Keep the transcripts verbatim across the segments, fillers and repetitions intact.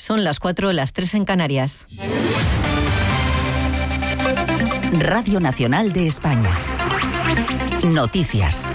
Son las cuatro, las tres en Canarias. Radio Nacional de España. Noticias.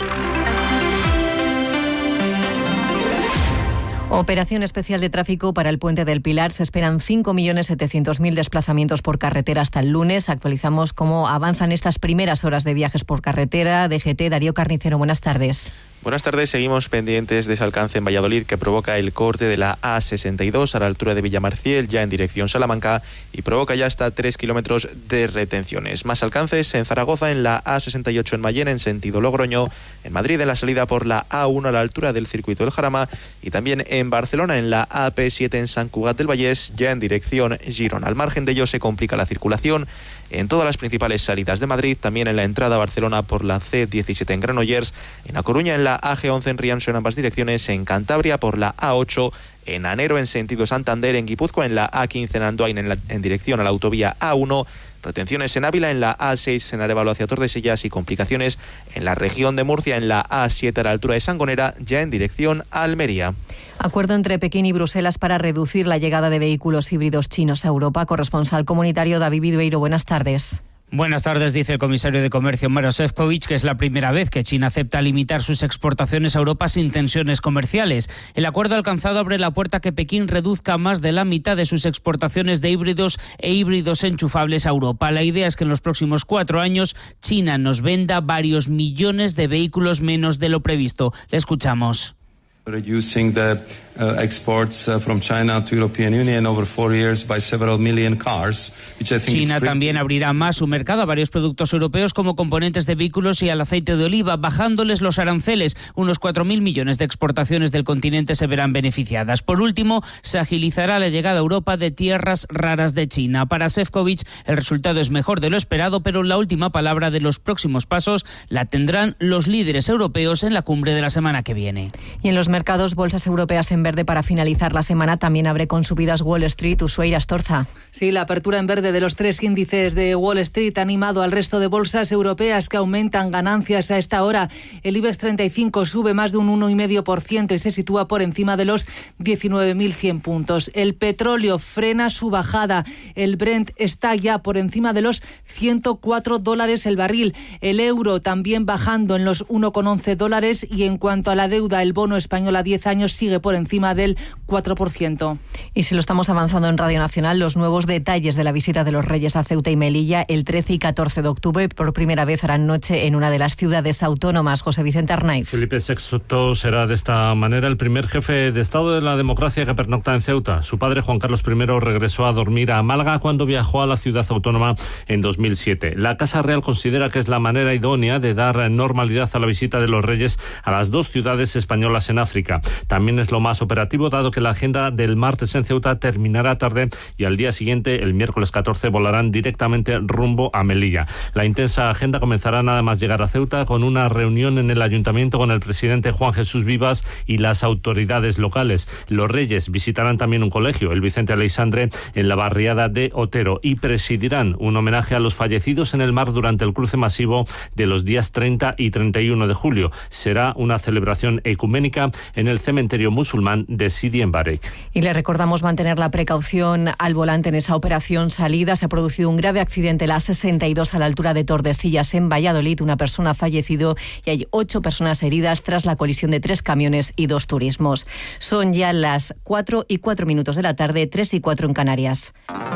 Operación especial de tráfico para el Puente del Pilar. Se esperan cinco millones setecientos mil desplazamientos por carretera hasta el lunes. Actualizamos cómo avanzan estas primeras horas de viajes por carretera. D G T, Darío Carnicero, buenas tardes. Buenas tardes, seguimos pendientes de ese alcance en Valladolid que provoca el corte de la A sesenta y dos a la altura de Villamarciel, ya en dirección Salamanca, y provoca ya hasta tres kilómetros de retenciones. Más alcances en Zaragoza, en la A sesenta y ocho en Mayén, en sentido Logroño, en Madrid en la salida por la A uno a la altura del circuito del Jarama, y también en Barcelona en la A P siete en Sant Cugat del Vallès, ya en dirección Girona. Al margen de ello se complica la circulación en todas las principales salidas de Madrid, también en la entrada a Barcelona por la C diecisiete en Granollers, en A Coruña en la A G once en Rianxo en ambas direcciones, en Cantabria por la A ocho, en Anero en sentido Santander, en Guipúzcoa en la A quince en Andoain en, la, en dirección a la autovía A uno, retenciones en Ávila en la A seis en Arévalo hacia Tordesillas y complicaciones en la región de Murcia en la A siete a la altura de Sangonera, ya en dirección a Almería. Acuerdo entre Pekín y Bruselas para reducir la llegada de vehículos híbridos chinos a Europa. Corresponsal comunitario David Vidueiro, buenas tardes. Buenas tardes, dice el comisario de Comercio Maroš Šefčovič, que es la primera vez que China acepta limitar sus exportaciones a Europa sin tensiones comerciales. El acuerdo alcanzado abre la puerta a que Pekín reduzca más de la mitad de sus exportaciones de híbridos e híbridos enchufables a Europa. La idea es que en los próximos cuatro años China nos venda varios millones de vehículos menos de lo previsto. Le escuchamos. Reducing the uh, exports uh, from China to European Union over four years by several million cars, which I think China también abrirá más su mercado a varios productos europeos como componentes de vehículos y al aceite de oliva, bajándoles los aranceles. Unos cuatro mil millones de exportaciones del continente se verán beneficiadas. Por último, se agilizará la llegada a Europa de tierras raras de China. Para Šefčovič, el resultado es mejor de lo esperado, pero la última palabra de los próximos pasos la tendrán los líderes europeos en la cumbre de la semana que viene. Y en los mercados, bolsas europeas en verde para finalizar la semana. También abre con subidas Wall Street. Ushuaira Astorza. Sí, la apertura en verde de los tres índices de Wall Street ha animado al resto de bolsas europeas que aumentan ganancias a esta hora. El IBEX treinta y cinco sube más de un uno coma cinco por ciento y se sitúa por encima de los diecinueve mil cien puntos. El petróleo frena su bajada. El Brent está ya por encima de los ciento cuatro dólares el barril. El euro también bajando en los uno coma once dólares y en cuanto a la deuda, el bono español a diez años sigue por encima del cuatro por ciento. Y si lo estamos avanzando en Radio Nacional, los nuevos detalles de la visita de los Reyes a Ceuta y Melilla el trece y catorce de octubre. Por primera vez harán noche en una de las ciudades autónomas. José Vicente Arnaiz. Felipe sexto será de esta manera el primer jefe de Estado de la democracia que pernocta en Ceuta. Su padre, Juan Carlos primero, regresó a dormir a Málaga cuando viajó a la ciudad autónoma en dos mil siete. La Casa Real considera que es la manera idónea de dar normalidad a la visita de los Reyes a las dos ciudades españolas en África. También es lo más operativo, dado que la agenda del martes en Ceuta terminará tarde y al día siguiente, el miércoles catorce, volarán directamente rumbo a Melilla. La intensa agenda comenzará nada más llegar a Ceuta con una reunión en el ayuntamiento con el presidente Juan Jesús Vivas y las autoridades locales. Los Reyes visitarán también un colegio, el Vicente Aleixandre, en la barriada de Otero, y presidirán un homenaje a los fallecidos en el mar durante el cruce masivo de los días treinta y treinta y uno de julio. Será una celebración ecuménica en el cementerio musulmán de Sidi en Barek. Y le recordamos mantener la precaución al volante en esa operación salida. Se ha producido un grave accidente en la A sesenta y dos a la altura de Tordesillas en Valladolid. Una persona ha fallecido y hay ocho personas heridas tras la colisión de tres camiones y dos turismos. Son ya las cuatro y cuatro minutos de la tarde, tres y cuatro en Canarias.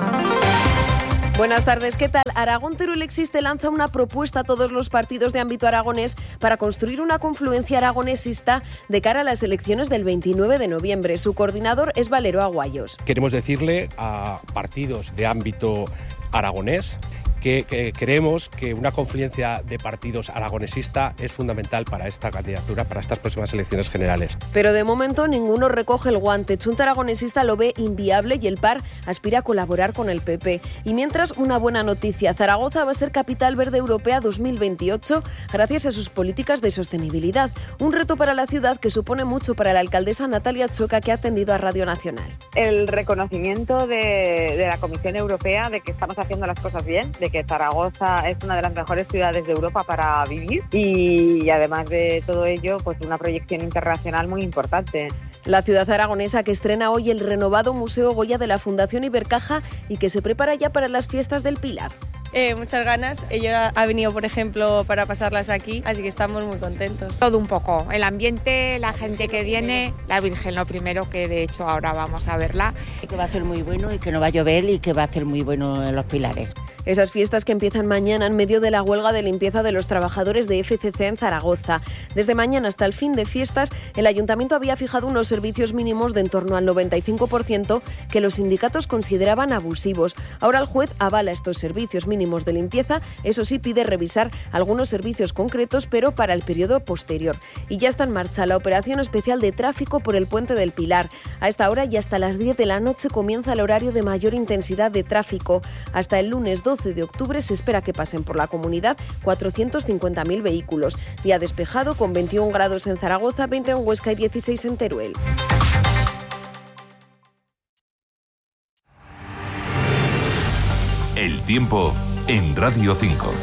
Buenas tardes, ¿qué tal? Aragón Teruel Existe lanza una propuesta a todos los partidos de ámbito aragonés para construir una confluencia aragonesista de cara a las elecciones del veintinueve de noviembre. Su coordinador es Valero Aguayos. Queremos decirle a partidos de ámbito aragonés que, que creemos que una confluencia de partidos aragonesista es fundamental para esta candidatura, para estas próximas elecciones generales. Pero de momento ninguno recoge el guante. Chunta Aragonesista lo ve inviable y el P A R aspira a colaborar con el P P. Y mientras, una buena noticia. Zaragoza va a ser Capital Verde Europea dos mil veintiocho gracias a sus políticas de sostenibilidad. Un reto para la ciudad que supone mucho para la alcaldesa Natalia Choca, que ha atendido a Radio Nacional. El reconocimiento de, de la Comisión Europea de que estamos haciendo las cosas bien, de que Zaragoza es una de las mejores ciudades de Europa para vivir y, y además de todo ello, pues una proyección internacional muy importante. La ciudad aragonesa que estrena hoy el renovado Museo Goya de la Fundación Ibercaja y que se prepara ya para las fiestas del Pilar. Eh, muchas ganas. Ella ha venido, por ejemplo, para pasarlas aquí, así que estamos muy contentos. Todo un poco, el ambiente, la gente que viene, la Virgen lo primero, que de hecho ahora vamos a verla. Que va a ser muy bueno y que no va a llover y que va a ser muy bueno en los pilares. Esas fiestas que empiezan mañana en medio de la huelga de limpieza de los trabajadores de F C C en Zaragoza. Desde mañana hasta el fin de fiestas, el Ayuntamiento había fijado unos servicios mínimos de en torno al noventa y cinco por ciento que los sindicatos consideraban abusivos. Ahora el juez avala estos servicios mínimos de limpieza, eso sí pide revisar algunos servicios concretos, pero para el periodo posterior. Y ya está en marcha la operación especial de tráfico por el Puente del Pilar. A esta hora y hasta las diez de la noche comienza el horario de mayor intensidad de tráfico. Hasta el lunes doce de octubre se espera que pasen por la comunidad cuatrocientos cincuenta mil vehículos. Día despejado con veintiún grados en Zaragoza, veinte en Huesca y dieciséis en Teruel. El tiempo en Radio cinco.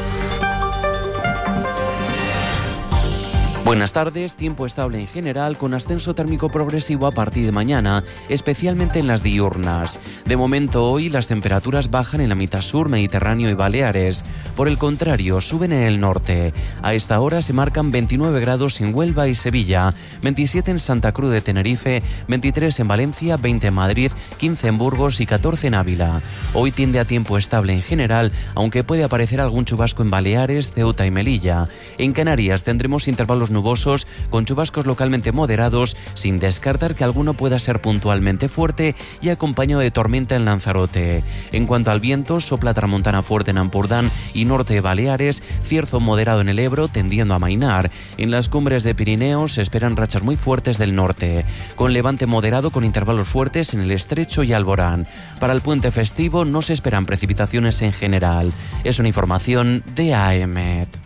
Buenas tardes, tiempo estable en general con ascenso térmico progresivo a partir de mañana, especialmente en las diurnas. De momento hoy las temperaturas bajan en la mitad sur, Mediterráneo y Baleares. Por el contrario, suben en el norte. A esta hora se marcan veintinueve grados en Huelva y Sevilla, veintisiete en Santa Cruz de Tenerife, veintitrés en Valencia, veinte en Madrid, quince en Burgos y catorce en Ávila. Hoy tiende a tiempo estable en general, aunque puede aparecer algún chubasco en Baleares, Ceuta y Melilla. En Canarias tendremos intervalos nubosos con chubascos localmente moderados, sin descartar que alguno pueda ser puntualmente fuerte y acompañado de tormenta en Lanzarote. En cuanto al viento, sopla tramontana fuerte en Ampurdán y norte de Baleares, cierzo moderado en el Ebro tendiendo a amainar. En las cumbres de Pirineos se esperan rachas muy fuertes del norte, con levante moderado con intervalos fuertes en el Estrecho y Alborán. Para el puente festivo no se esperan precipitaciones en general. Es una información de A E M E T.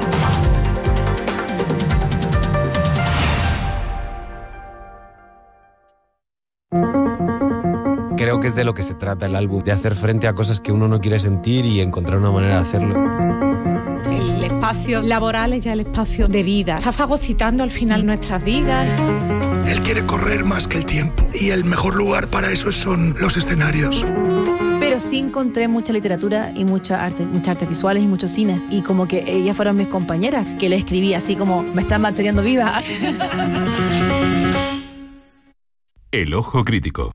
Creo que es de lo que se trata el álbum, de hacer frente a cosas que uno no quiere sentir y encontrar una manera de hacerlo. El espacio laboral es ya el espacio de vida. Está fagocitando al final nuestras vidas. Él quiere correr más que el tiempo y el mejor lugar para eso son los escenarios. Pero sí encontré mucha literatura y mucha arte, muchas artes visuales y mucho cine. Y como que ellas fueron mis compañeras, que le escribí así como, me están manteniendo viva. El ojo crítico.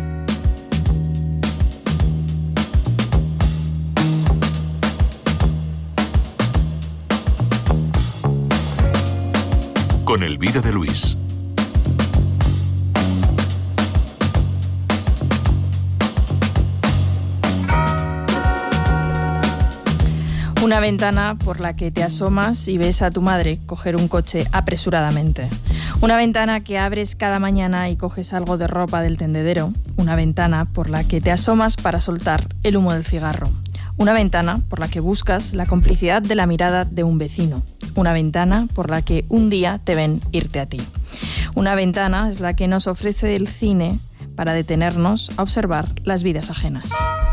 Con Elvira de Luis. Una ventana por la que te asomas y ves a tu madre coger un coche apresuradamente. Una ventana que abres cada mañana y coges algo de ropa del tendedero. Una ventana por la que te asomas para soltar el humo del cigarro. Una ventana por la que buscas la complicidad de la mirada de un vecino. Una ventana por la que un día te ven irte a ti. Una ventana es la que nos ofrece el cine para detenernos a observar las vidas ajenas.